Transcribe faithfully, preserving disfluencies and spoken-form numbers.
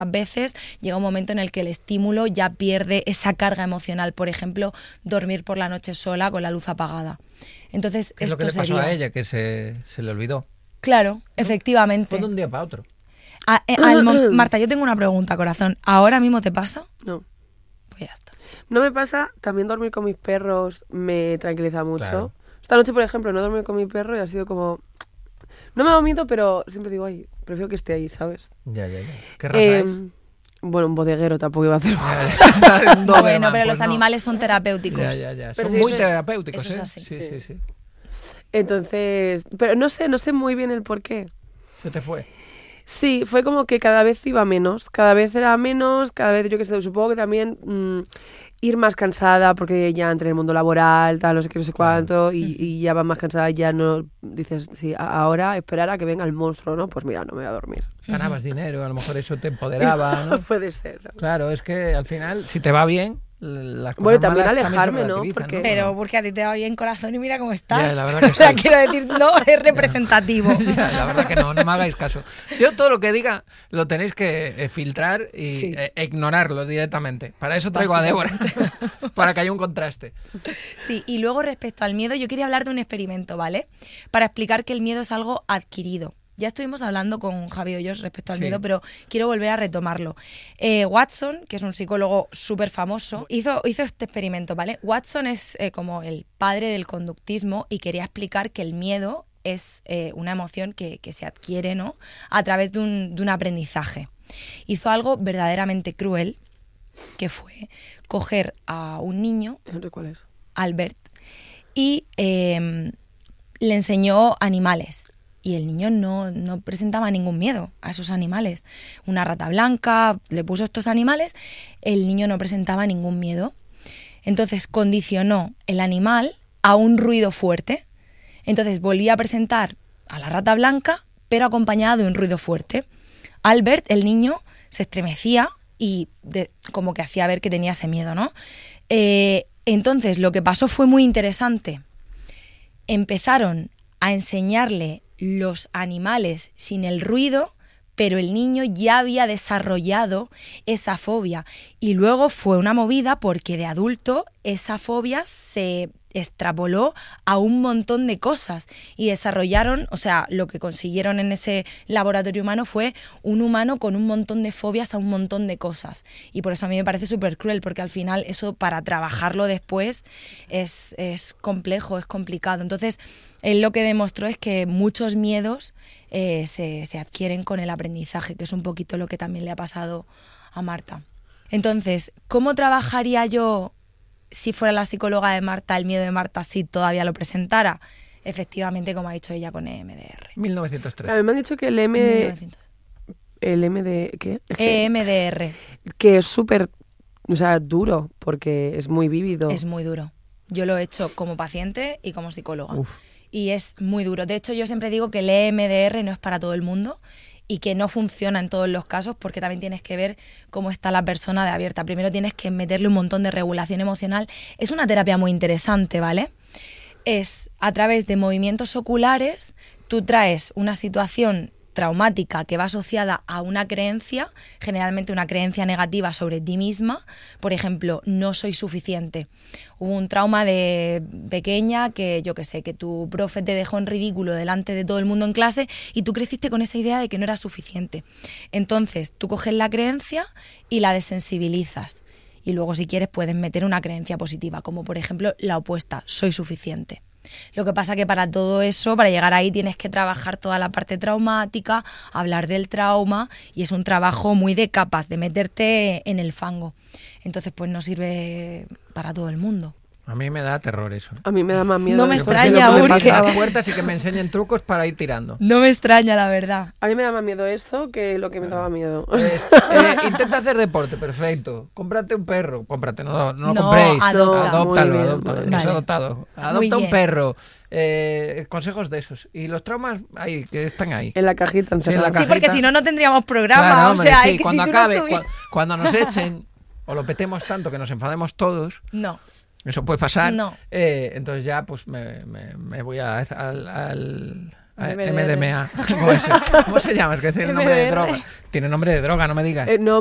veces llega un momento en el que el estímulo ya pierde esa carga emocional. Por ejemplo, dormir por la noche sola con la luz apagada. Entonces, ¿Qué es esto lo que le pasó sería... a ella? Que se, se le olvidó. Claro, ¿No? efectivamente. Fue de un día para otro. A, eh, al mo- Marta, yo tengo una pregunta, corazón. ¿Ahora mismo te pasa? No. Pues ya está. No me pasa, también dormir con mis perros me tranquiliza mucho. Claro. Esta noche, por ejemplo, no dormí con mi perro y ha sido como... No me ha dado miedo, pero siempre digo, ay, prefiero que esté ahí, ¿sabes? Ya, ya, ya. ¿Qué raza Eh, es? Bueno, un bodeguero tampoco iba a hacer. Un Doberman, Bueno, pero pues los no. animales son terapéuticos. Ya, ya, ya. Pero Son sí, muy eso es- terapéuticos, eso es ¿eh? así. Sí, sí, sí. Entonces, pero no sé, no sé muy bien el por qué. ¿Qué te fue? Sí, fue como que cada vez iba menos, cada vez era menos, cada vez yo que sé, supongo que también mm, ir más cansada porque ya entré en el mundo laboral, tal, no sé qué, no sé cuánto, y, y ya vas más cansada y ya no dices, sí, a- ahora esperar a que venga el monstruo, ¿no? Pues mira, no me voy a dormir. Ganabas dinero, a lo mejor eso te empoderaba, ¿no? Puede ser, ¿sabes? Claro, es que al final, si te va bien, las cosas Bueno, y también malas alejarme, se ¿no? relativizan, Porque- Pero porque a ti te va bien, corazón, y mira cómo estás. Ya, la verdad que O sea, sí. quiero decir, no es representativo. Ya, la verdad que no, no me hagáis caso. Yo todo lo que diga lo tenéis que eh, filtrar y Sí. eh, ignorarlo directamente. Para eso traigo a Débora, para que haya un contraste. Sí, y luego respecto al miedo, yo quería hablar de un experimento, ¿vale? Para explicar que el miedo es algo adquirido. Ya estuvimos hablando con Javi Hoyos respecto al Sí. miedo, pero quiero volver a retomarlo. Eh, Watson, que es un psicólogo súper famoso, hizo, hizo este experimento, ¿vale? Watson es eh, como el padre del conductismo y quería explicar que el miedo es eh, una emoción que, que se adquiere, ¿no? A través de un, de un aprendizaje. Hizo algo verdaderamente cruel, que fue coger a un niño, No sé cuál es. Albert, y eh, le enseñó animales. Y el niño no, no presentaba ningún miedo a esos animales. Una rata blanca, le puso estos animales, el niño no presentaba ningún miedo. Entonces condicionó el animal a un ruido fuerte. Entonces volvía a presentar a la rata blanca, pero acompañada de un ruido fuerte. Albert, el niño, se estremecía y de- como que hacía ver que tenía ese miedo, ¿no? Eh, entonces lo que pasó fue muy interesante. Empezaron a enseñarle los animales sin el ruido, pero el niño ya había desarrollado esa fobia. Y luego fue una movida porque de adulto esa fobia se extrapoló a un montón de cosas y desarrollaron, o sea, lo que consiguieron en ese laboratorio humano fue un humano con un montón de fobias a un montón de cosas. Y por eso a mí me parece súper cruel, porque al final eso para trabajarlo después es, es complejo, es complicado. Entonces, él lo que demostró es que muchos miedos eh, se, se adquieren con el aprendizaje, que es un poquito lo que también le ha pasado a Marta. Entonces, ¿cómo trabajaría yo, si fuera la psicóloga de Marta, el miedo de Marta si todavía lo presentara? Efectivamente, como ha dicho ella, con E M D R. mil novecientos tres. A mí me han dicho que el M... mil novecientos. El M D... ¿Qué? Es que- E M D R que es súper, o sea, duro, porque es muy vívido. es muy duro. Yo lo he hecho como paciente y como psicóloga. Uf. Y es muy duro. De hecho, yo siempre digo que el E M D R no es para todo el mundo y que no funciona en todos los casos, porque también tienes que ver cómo está la persona de abierta. Primero tienes que meterle un montón de regulación emocional. Es una terapia muy interesante, ¿vale? Es a través de movimientos oculares, tú traes una situación traumática que va asociada a una creencia, generalmente una creencia negativa sobre ti misma. Por ejemplo, no soy suficiente. Hubo un trauma de pequeña que, yo qué sé, que tu profe te dejó en ridículo delante de todo el mundo en clase y tú creciste con esa idea de que no eras suficiente. Entonces, tú coges la creencia y la desensibilizas. Y luego, si quieres, puedes meter una creencia positiva, como por ejemplo la opuesta, soy suficiente. Lo que pasa que para todo eso, para llegar ahí, tienes que trabajar toda la parte traumática, hablar del trauma, y es un trabajo muy de capas, de meterte en el fango. Entonces, pues no sirve para todo el mundo. A mí me da terror eso. A mí me da más miedo. No me eso, extraña, porque lo que me porque- Que pasaba- las puertas y que me enseñen trucos para ir tirando. No me extraña, la verdad. A mí me da más miedo eso que lo que me daba miedo. Eh, eh, intenta hacer deporte, perfecto. Cómprate un perro. Cómprate, no, no lo No, compréis. adopta. Adóptalo, Muy bien, adóptalo. muy que bien. es Vale. adoptado. Muy Adopta un bien. perro. Eh, consejos de esos. Y los traumas, ahí, que están ahí. En la cajita Sí, en la encerrada. Sí, porque cajita. si no, no tendríamos programa. Claro, o hombre, sea, sí, es que cuando si tú acabe, no tuvi- cua- cuando nos echen o lo petemos tanto que nos enfademos todos, No. eso puede pasar. No. eh, entonces ya pues me, me- me voy a, al, al, Eh, M D R. M D M A. ¿Cómo, es? ¿Cómo se llama? Es que tiene nombre de M D R. droga. Tiene nombre de droga, no me digas. Eh, no,